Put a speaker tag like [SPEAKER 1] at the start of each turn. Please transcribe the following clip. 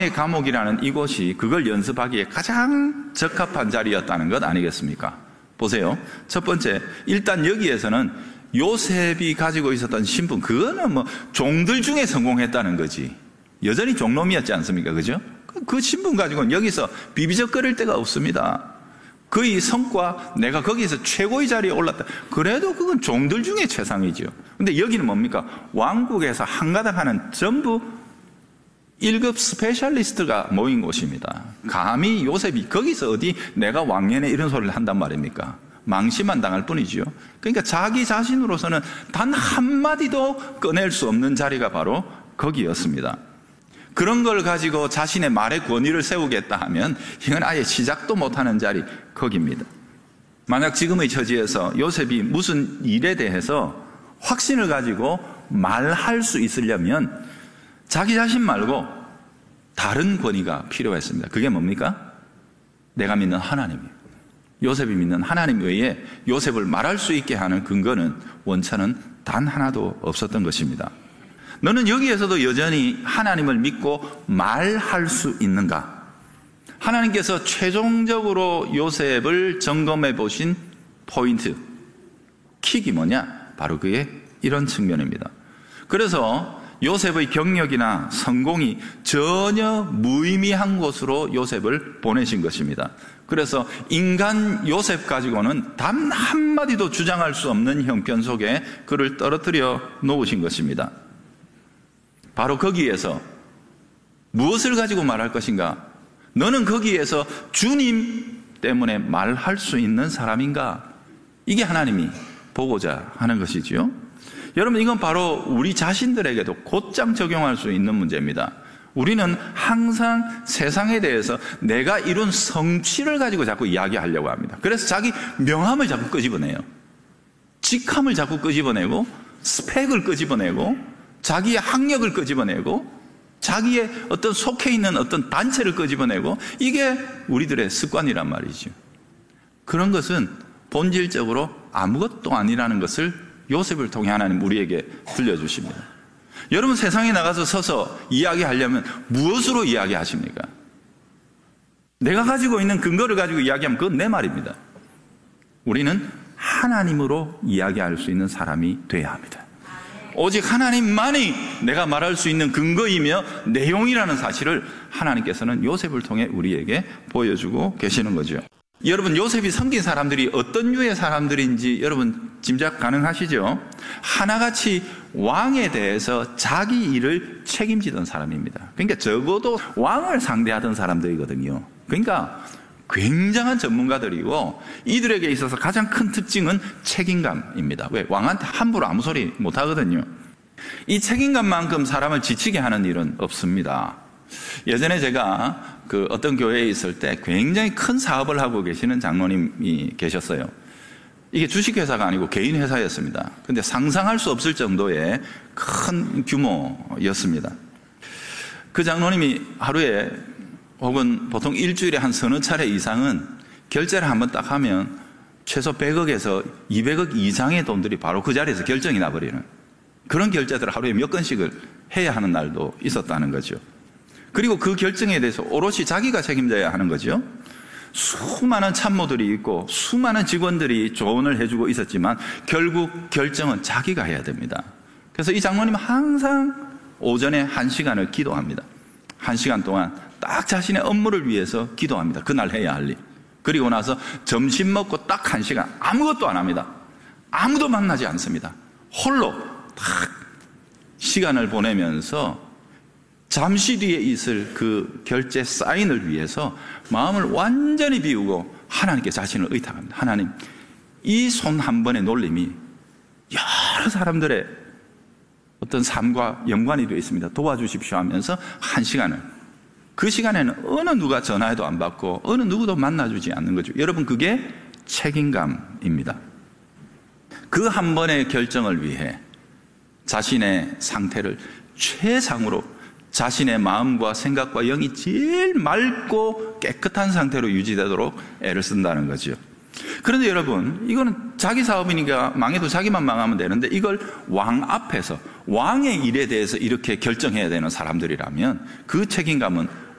[SPEAKER 1] 감옥이라는 이곳이 그걸 연습하기에 가장 적합한 자리였다는 것 아니겠습니까? 보세요. 첫 번째, 일단 여기에서는 요셉이 가지고 있었던 신분, 그거는 뭐 종들 중에 성공했다는 거지. 여전히 종놈이었지 않습니까? 그죠? 그 신분 가지고는 여기서 비비적거릴 데가 없습니다. 그의 성과, 내가 거기서 최고의 자리에 올랐다. 그래도 그건 종들 중에 최상이죠. 근데 여기는 뭡니까? 왕국에서 한가닥 하는 전부 1급 스페셜리스트가 모인 곳입니다. 감히 요셉이 거기서 어디 내가 왕년에 이런 소리를 한단 말입니까? 망신만 당할 뿐이죠. 그러니까 자기 자신으로서는 단 한마디도 꺼낼 수 없는 자리가 바로 거기였습니다. 그런 걸 가지고 자신의 말의 권위를 세우겠다 하면 이건 아예 시작도 못하는 자리, 거기입니다. 만약 지금의 처지에서 요셉이 무슨 일에 대해서 확신을 가지고 말할 수 있으려면 자기 자신 말고 다른 권위가 필요했습니다. 그게 뭡니까? 내가 믿는 하나님이에요. 요셉이 믿는 하나님 외에 요셉을 말할 수 있게 하는 근거는, 원천은 단 하나도 없었던 것입니다. 너는 여기에서도 여전히 하나님을 믿고 말할 수 있는가? 하나님께서 최종적으로 요셉을 점검해 보신 포인트, 킥이 뭐냐? 바로 그의 이런 측면입니다. 그래서 요셉의 경력이나 성공이 전혀 무의미한 곳으로 요셉을 보내신 것입니다. 그래서 인간 요셉 가지고는 단 한마디도 주장할 수 없는 형편 속에 그를 떨어뜨려 놓으신 것입니다. 바로 거기에서 무엇을 가지고 말할 것인가? 너는 거기에서 주님 때문에 말할 수 있는 사람인가? 이게 하나님이 보고자 하는 것이지요. 여러분, 이건 바로 우리 자신들에게도 곧장 적용할 수 있는 문제입니다. 우리는 항상 세상에 대해서 내가 이룬 성취를 가지고 자꾸 이야기하려고 합니다. 그래서 자기 명함을 자꾸 끄집어내요. 직함을 자꾸 끄집어내고, 스펙을 끄집어내고, 자기의 학력을 끄집어내고, 자기의 어떤 속해 있는 어떤 단체를 끄집어내고, 이게 우리들의 습관이란 말이죠. 그런 것은 본질적으로 아무것도 아니라는 것을 요셉을 통해 하나님 우리에게 들려주십니다. 여러분, 세상에 나가서 서서 이야기하려면 무엇으로 이야기하십니까? 내가 가지고 있는 근거를 가지고 이야기하면 그건 내 말입니다. 우리는 하나님으로 이야기할 수 있는 사람이 돼야 합니다. 오직 하나님만이 내가 말할 수 있는 근거이며 내용이라는 사실을 하나님께서는 요셉을 통해 우리에게 보여주고 계시는 거죠. 여러분, 요셉이 섬긴 사람들이 어떤 류의 사람들인지 여러분 짐작 가능하시죠? 하나같이 왕에 대해서 자기 일을 책임지던 사람입니다. 그러니까 적어도 왕을 상대하던 사람들이거든요. 그러니까 굉장한 전문가들이고, 이들에게 있어서 가장 큰 특징은 책임감입니다. 왜? 왕한테 함부로 아무 소리 못 하거든요. 이 책임감만큼 사람을 지치게 하는 일은 없습니다. 예전에 제가 어떤 교회에 있을 때 굉장히 큰 사업을 하고 계시는 장로님이 계셨어요. 이게 주식회사가 아니고 개인 회사였습니다. 근데 상상할 수 없을 정도의 큰 규모였습니다. 그 장로님이 하루에 혹은 보통 일주일에 한 서너 차례 이상은 결제를 한번 딱 하면 최소 100억에서 200억 이상의 돈들이 바로 그 자리에서 결정이 나버리는 그런 결제들을 하루에 몇 건씩을 해야 하는 날도 있었다는 거죠. 그리고 그 결정에 대해서 오롯이 자기가 책임져야 하는 거죠. 수많은 참모들이 있고 수많은 직원들이 조언을 해주고 있었지만 결국 결정은 자기가 해야 됩니다. 그래서 이 장로님은 항상 오전에 1시간을 기도합니다. 1시간 동안 딱 자신의 업무를 위해서 기도합니다. 그날 해야 할 일. 그리고 나서 점심 먹고 딱 1시간 아무것도 안 합니다. 아무도 만나지 않습니다. 홀로 딱 시간을 보내면서 잠시 뒤에 있을 그 결제 사인을 위해서 마음을 완전히 비우고 하나님께 자신을 의탁합니다. 하나님, 이 손 한 번의 놀림이 여러 사람들의 어떤 삶과 연관이 되어 있습니다. 도와주십시오 하면서 1시간을, 그 시간에는 어느 누가 전화해도 안 받고 어느 누구도 만나주지 않는 거죠. 여러분, 그게 책임감입니다. 그 한 번의 결정을 위해 자신의 상태를 최상으로, 자신의 마음과 생각과 영이 제일 맑고 깨끗한 상태로 유지되도록 애를 쓴다는 거죠. 그런데 여러분, 이거는 자기 사업이니까 망해도 자기만 망하면 되는데, 이걸 왕 앞에서 왕의 일에 대해서 이렇게 결정해야 되는 사람들이라면 그 책임감은